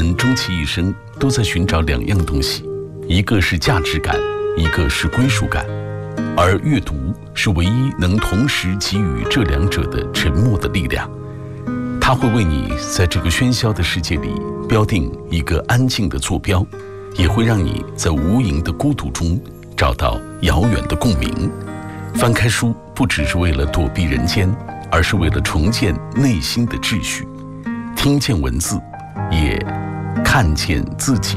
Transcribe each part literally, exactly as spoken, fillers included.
们终其一生都在寻找两样东西，一个是价值感，一个是归属感，而阅读是唯一能同时给予这两者的沉默的力量。它会为你在这个喧嚣的世界里标定一个安静的坐标，也会让你在无垠的孤独中找到遥远的共鸣。翻开书不只是为了躲避人间，而是为了重建内心的秩序。听见文字，也看见自己。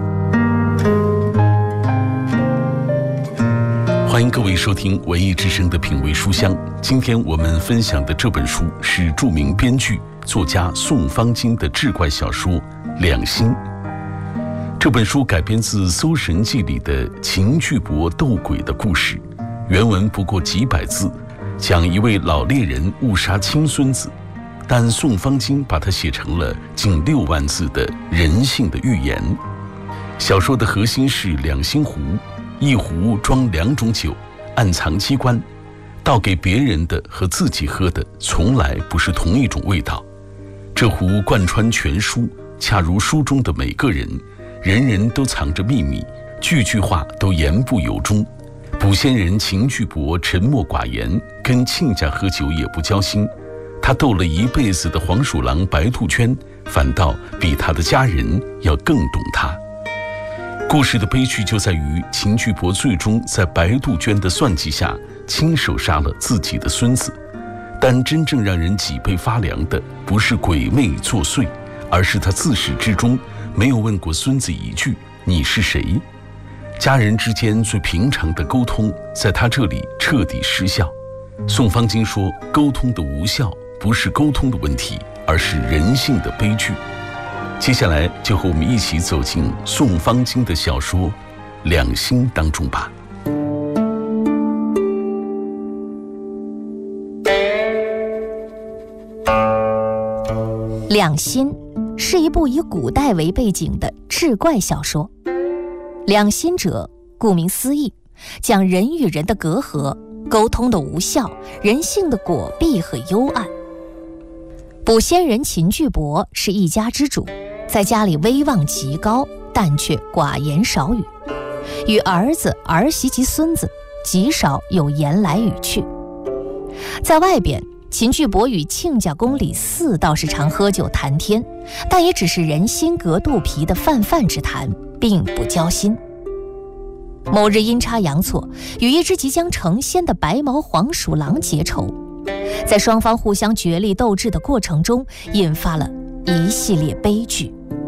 欢迎各位收听文艺之声的品味书香。今天我们分享的这本书是著名编剧作家宋方金的志怪小说《两心》。这本书改编自《搜神记》里的秦巨伯斗鬼的故事，原文不过几百字，讲一位老猎人误杀亲孙子，但宋方金把它写成了近六万字的人性的寓言。小说的核心是两心壶，一壶装两种酒，暗藏机关，倒给别人的和自己喝的从来不是同一种味道。这壶贯穿全书，恰如书中的每个人，人人都藏着秘密，句句话都言不由衷。捕仙人秦巨伯沉默寡言，跟亲家喝酒也不交心。他斗了一辈子的黄鼠狼白兔圈，反倒比他的家人要更懂他。故事的悲剧就在于秦巨伯最终在白杜鹃的算计下亲手杀了自己的孙子，但真正让人脊背发凉的不是鬼魅作祟，而是他自始至终没有问过孙子一句你是谁。家人之间最平常的沟通在他这里彻底失效。宋方金说，沟通的无效不是沟通的问题，而是人性的悲剧。接下来就和我们一起走进宋方金的小说《两心》当中吧。 《两心》是一部以古代为背景的志怪小说。两心者，顾名思义，讲人与人的隔阂，沟通的无效，人性的果弊和幽暗。捕仙人秦巨伯是一家之主，在家里威望极高，但却寡言少语，与儿子、儿媳及孙子极少有言来语去。在外边，秦巨伯与亲家公李四倒是常喝酒谈天，但也只是人心隔肚皮的泛泛之谈，并不交心。某日阴差阳错，与一只即将成仙的白毛黄鼠狼结仇，在双方互相角力斗智的过程中，引发了一系列悲剧。